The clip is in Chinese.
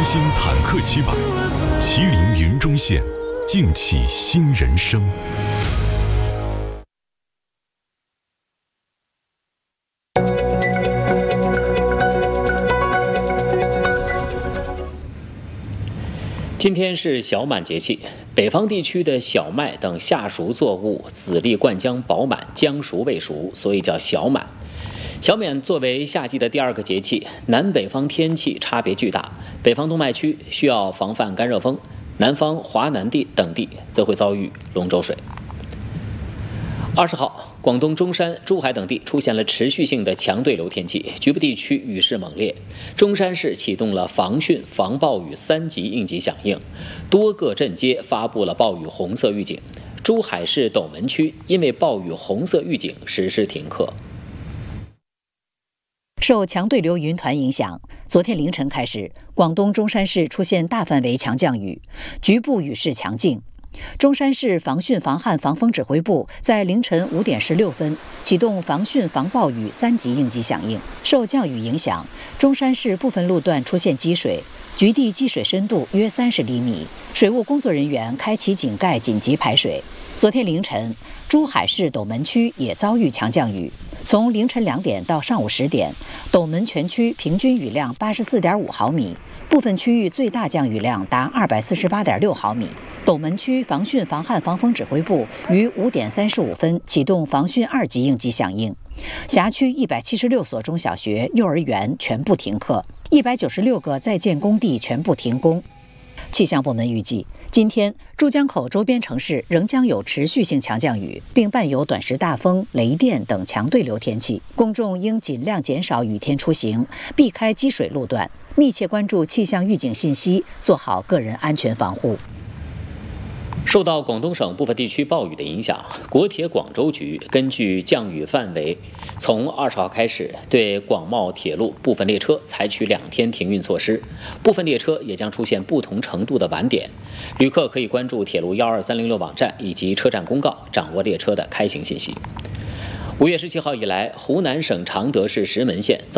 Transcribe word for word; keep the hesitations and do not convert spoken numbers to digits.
新坦克七百，麒麟云中线，尽启新人生。 今天是小满节气，北方地区的小麦等夏熟作物籽粒灌浆饱满，浆熟未熟，所以叫小满。小满作为夏季的第二个节气，南北方天气差别巨大，北方动脉区需要防范干热风，南方华南地等地则会遭遇龙舟水。二十号，广东中山、珠海等地出现了持续性的强对流天气，局部地区雨势猛烈。中山市启动了防汛防暴雨三级应急响应，多个镇街发布了暴雨红色预警。珠海市斗门区因为暴雨红色预警实施停课。 受强对流云团影响，昨天凌晨开始，广东中山市出现大范围强降雨，局部雨势强劲。中山市防汛防旱防风指挥部在凌晨五点十六分启动防汛防暴雨三级应急响应。受降雨影响，中山市部分路段出现积水，局地积水深度约三十厘米，水务工作人员开启井盖紧急排水。昨天凌晨，珠海市斗门区也遭遇强降雨。从凌晨两点到上午十点，斗门全区平均雨量八十四点五毫米，部分区域最大降雨量达二百四十八点六毫米。斗门区防汛防旱防风指挥部于五点三十五分启动防汛二级应急响应，辖区一百七十六所中小学、幼儿园全部停课，一百九十六个在建工地全部停工。气象部门预计，今天珠江口周边城市仍将有持续性强降雨，并伴有短时大风、雷电等强对流天气，公众应尽量减少雨天出行，避开积水路段，密切关注气象预警信息，做好个人安全防护。 受到广东省部分地区暴雨的影响，国铁广州局根据降雨范围，从二十号开始对广茂铁路部分列车采取两天停运措施，部分列车也将出现不同程度的晚点。旅客可以关注铁路幺二三零六网站以及车站公告，掌握列车的开行信息。五月十七号以来，湖南省常德市石门县